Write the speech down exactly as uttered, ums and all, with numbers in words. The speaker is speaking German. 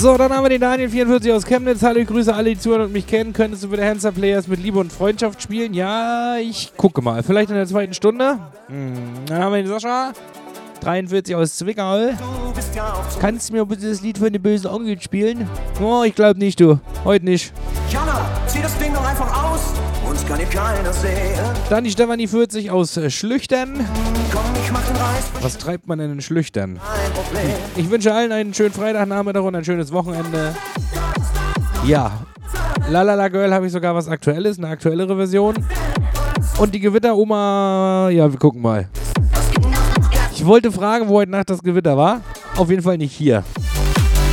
So, dann haben wir den Daniel vierundvierzig aus Chemnitz. Hallo, ich grüße alle, die zuhören und mich kennen. Könntest du bitte Handsome Players mit Liebe und Freundschaft spielen? Ja, ich gucke mal. Vielleicht in der zweiten Stunde. Hm, dann haben wir den Sascha. dreiundvierzig aus Zwickau. Kannst du mir bitte das Lied von den bösen Onkel spielen? Oh, ich glaube nicht, du. Heute nicht. Jana, zieh das Ding doch einfach aus. Uns kann hier keiner sehen. Dann die Stefanie vierzig aus äh, Schlüchtern. Komm, ich mach den Reiß. Was treibt man denn in Schlüchtern? Kein Problem. Ich wünsche allen einen schönen Freitagnachmittag und ein schönes Wochenende. Ja, Lalala Girl habe ich sogar was Aktuelles, eine aktuellere Version. Und die Gewitteroma, ja, wir gucken mal. Ich wollte fragen, wo heute Nacht das Gewitter war. Auf jeden Fall nicht hier.